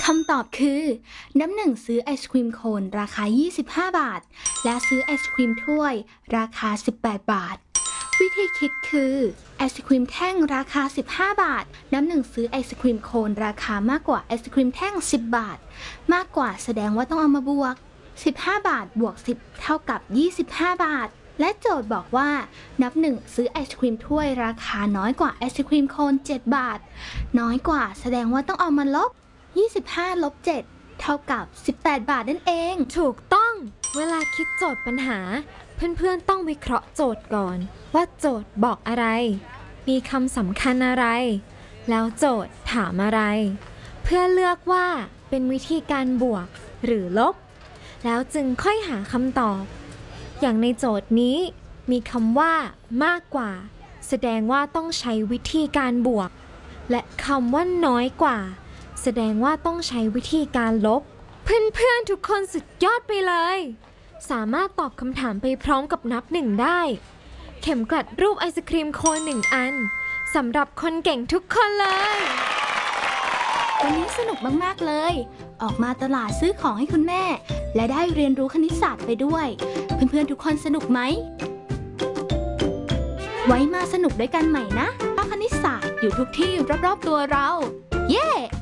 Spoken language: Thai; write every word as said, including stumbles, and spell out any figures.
คำตอบคือน้ำหนึ่งซื้อไอศครีมโคนราคายี่สิบห้าบาทและซื้อไอศครีมถ้วยราคาสิบแปดบาทวิธีคิดคือไอศครีมแท่งราคาสิบห้าบาทน้ำหนึ่งซื้อไอศครีมโคนราคามากกว่าไอศครีมแท่งสิบบาทมากกว่าแสดงว่าต้องเอามาบวกสิบห้าบาทบวกสิบเท่ากับยี่สิบห้าบาทและโจทย์บอกว่านับหนึ่งซื้อไอศครีมถ้วยราคาน้อยกว่าไอศครีมโคนเจ็ดบาทน้อยกว่าแสดงว่าต้องเอามาลบยี่สิบห้าลบเจ็ดเท่ากับสิบแปดบาทนั่นเองถูกต้องเวลาคิดโจทย์ปัญหาเพื่อนๆต้องวิเคราะห์โจทย์ก่อนว่าโจทย์บอกอะไรมีคำสำคัญอะไรแล้วโจทย์ถามอะไรเพื่อเลือกว่าเป็นวิธีการบวกหรือลบแล้วจึงค่อยหาคำตอบอย่างในโจทย์นี้มีคำว่ามากกว่าแสดงว่าต้องใช้วิธีการบวกและคำว่าน้อยกว่าแสดงว่าต้องใช้วิธีการลบเพื่อนๆทุกคนสุดยอดไปเลยสามารถตอบคำถามไปพร้อมกับนับหนึ่งได้เข็มกลัดรูปไอศครีมโคนหนึ่งอันสำหรับคนเก่งทุกคนเลยวันนี้สนุกมากๆเลยออกมาตลาดซื้อของให้คุณแม่และได้เรียนรู้คณิตศาสตร์ไปด้วยเพื่อนๆทุกคนสนุกไหมไว้มาสนุกด้วยกันใหม่นะเพราะคณิตศาสตร์อยู่ทุกที่รอบๆตัวเราเย้